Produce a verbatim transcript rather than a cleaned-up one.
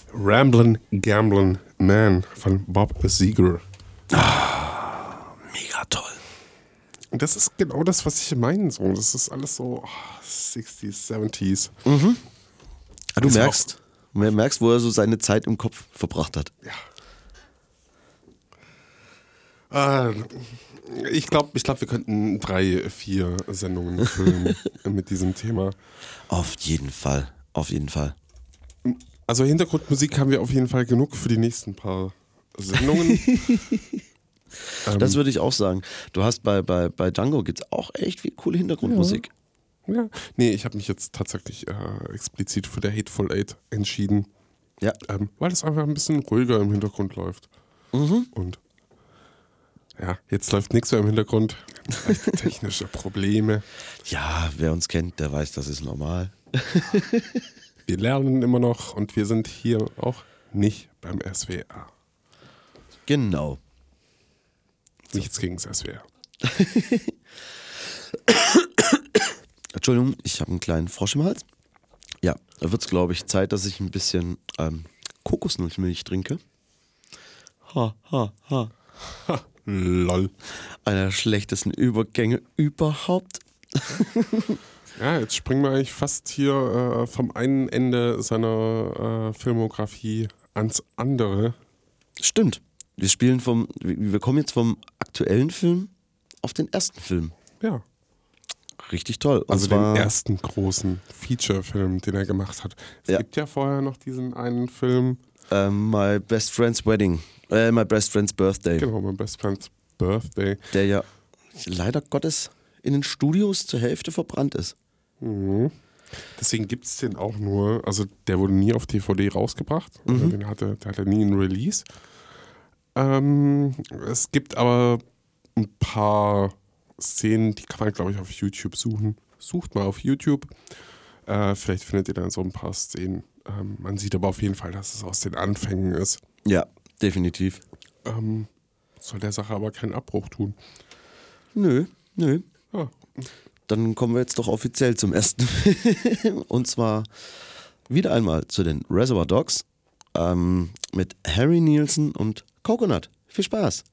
Ramblin' Gamblin' Man von Bob Seger. Ah, mega toll. Und das ist genau das, was ich meine. So. Das ist alles so oh, sechziger, siebziger. Mhm. Ah, du Das merkst, du merkst, wo er so seine Zeit im Kopf verbracht hat. Ja. Äh, ich glaube, ich glaub, wir könnten drei, vier Sendungen füllen mit diesem Thema. Auf jeden Fall, auf jeden Fall. Also Hintergrundmusik haben wir auf jeden Fall genug für die nächsten paar Sendungen. Das ähm, würde ich auch sagen. Du hast bei, bei, bei Django gibt es auch echt viel coole Hintergrundmusik. Ja, ja. Nee, ich habe mich jetzt tatsächlich äh, explizit für der Hateful Eight entschieden. Ja. Ähm, weil es einfach ein bisschen ruhiger im Hintergrund läuft. Mhm. Und ja, jetzt läuft nichts mehr im Hintergrund. Vielleicht technische Probleme. Ja, wer uns kennt, der weiß, das ist normal. Wir lernen immer noch und wir sind hier auch nicht beim S W R. Genau. Nichts gegen das S W R. Entschuldigung, ich habe einen kleinen Frosch im Hals. Ja, da wird es, glaube ich, Zeit, dass ich ein bisschen ähm, Kokosnussmilch trinke. Ha, ha, ha. Ha, lol. Einer der schlechtesten Übergänge überhaupt. Ja, jetzt springen wir eigentlich fast hier äh, vom einen Ende seiner äh, Filmografie ans andere. Stimmt. Wir spielen vom, wir kommen jetzt vom aktuellen Film auf den ersten Film. Ja. Richtig toll. Und Also zwar, den ersten großen Feature-Film, den er gemacht hat. Es Ja. gibt ja vorher noch diesen einen Film, ähm, My Best Friend's Wedding. Äh, My Best Friend's Birthday. genau, My Best Friend's Birthday. Der ja leider Gottes in den Studios zur Hälfte verbrannt ist. Mhm. Deswegen gibt es den auch nur, also der wurde nie auf D V D rausgebracht. Mhm. Also den hatte, der hatte nie einen Release. Ähm, es gibt aber ein paar Szenen, die kann man, glaube ich, auf YouTube suchen. Sucht mal auf YouTube. Äh, vielleicht findet ihr dann so ein paar Szenen. Ähm, man sieht aber auf jeden Fall, dass es aus den Anfängen ist. Ja, definitiv. Ähm, soll der Sache aber keinen Abbruch tun. Nö, nö. Ja. Dann kommen wir jetzt doch offiziell zum ersten Film. Und zwar wieder einmal zu den Reservoir Dogs ähm, mit Harry Nilsson und Coconut. Viel Spaß.